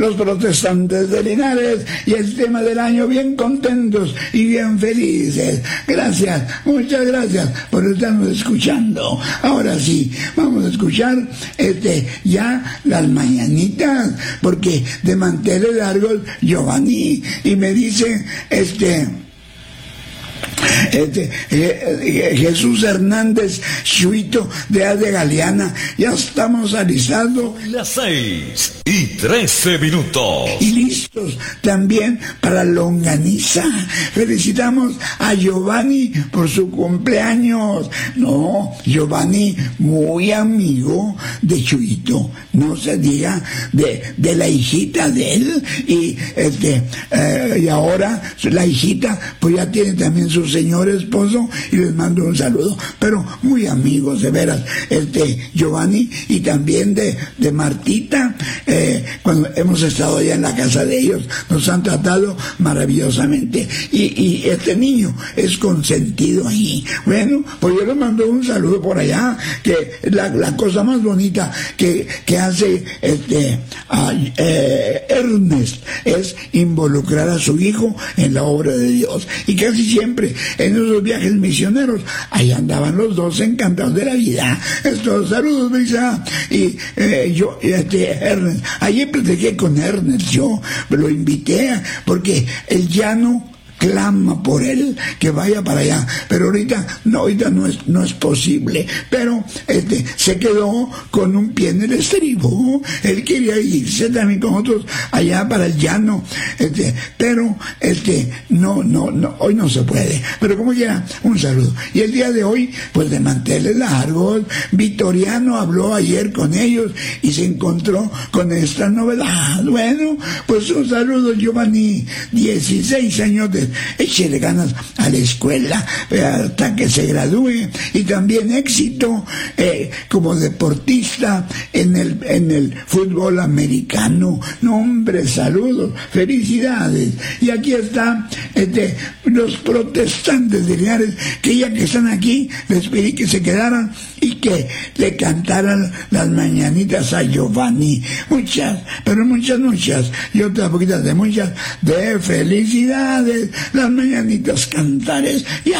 los protestantes de Linares y el tema del año bien contentos y bien felices. Gracias, muchas gracias por estarnos escuchando. Ahora sí, vamos a escuchar ya las mañanitas, porque de manteles largos Giovanni, y me dice Jesús Hernández Chuito de Galeana, ya estamos alisando las 6:13. y listos también para longaniza. Felicitamos a Giovanni por su cumpleaños. No, Giovanni, muy amigo de Chuito, no se diga, de la hijita de él, y y ahora la hijita pues ya tiene también su señor esposo, y les mando un saludo, pero muy amigos de veras, Giovanni, y también de Martita. Cuando hemos estado allá en la casa de ellos, nos han tratado maravillosamente, y este niño es consentido ahí. Bueno, pues yo les mando un saludo por allá, que la cosa más bonita que hace Ernest es involucrar a su hijo en la obra de Dios, y casi siempre en esos viajes misioneros ahí andaban los dos encantados de la vida. Estos saludos, Brisa. Y yo, Ernest, ayer platiqué con Ernest, yo lo invité porque el llano clama por él que vaya para allá, pero ahorita no es posible. Pero se quedó con un pie en el estribo. Él quería irse también con otros allá para el llano, pero no, hoy no se puede. Pero como quiera, un saludo. Y el día de hoy, pues de manteles largos, Vitoriano habló ayer con ellos y se encontró con esta novedad. Bueno, pues un saludo, Giovanni, 16 años échele ganas a la escuela hasta que se gradúe, y también éxito como deportista en el fútbol americano. No, hombre, saludos, felicidades. Y aquí está los protestantes de Linares, que ya que están aquí, les pedí que se quedaran y que le cantaran las mañanitas a Giovanni. Muchas, pero muchas, y otras poquitas de muchas, de felicidades, las mañanitas cantares, ya